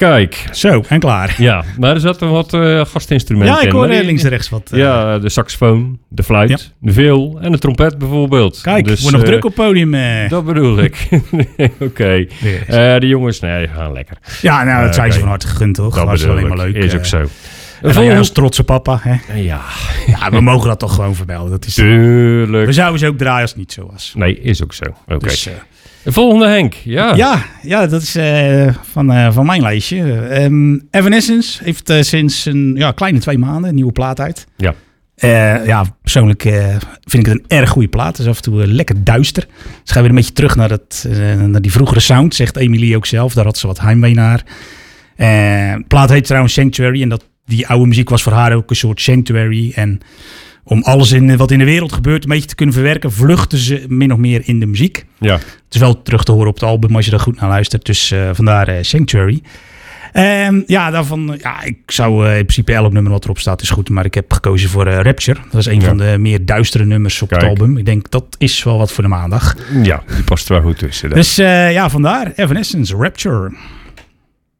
Kijk. Zo, en klaar. Ja, maar er zaten wat gastinstrumenten in. Ja, ik hoor links en rechts wat. Ja, de saxofoon, de fluit, de viool en de trompet bijvoorbeeld. Kijk, dus, wordt nog druk op het podium. Dat bedoel ik. Oké. De jongens, nee, gaan lekker. Ja, nou, dat zijn ze van harte gegund, toch? Dat is alleen maar leuk. Is ook zo. En jij als trotse papa, hè? Ja. Ja, we mogen dat toch gewoon vermelden. Dat is tuurlijk. We zouden ze ook draaien als het niet zo was. Nee, is ook zo. Oké. Dus, de volgende, Henk. Ja, dat is van mijn lijstje. Evanescence heeft sinds een kleine 2 maanden een nieuwe plaat uit. Ja. Persoonlijk vind ik het een erg goede plaat. Het is af en toe lekker duister. Ze gaan weer een beetje terug naar die vroegere sound, zegt Emily ook zelf. Daar had ze wat heimwee naar. De plaat heet trouwens Sanctuary. En die oude muziek was voor haar ook een soort sanctuary. En om alles wat in de wereld gebeurt een beetje te kunnen verwerken, vluchten ze min of meer in de muziek. Ja. Het is wel terug te horen op het album als je er goed naar luistert. Dus vandaar Sanctuary. Ik zou in principe elk nummer wat erop staat is goed. Maar ik heb gekozen voor Rapture. Dat is een van de meer duistere nummers op het album. Ik denk dat is wel wat voor de maandag. Ja, die past er wel goed tussen. Dus vandaar Evanescence, Rapture.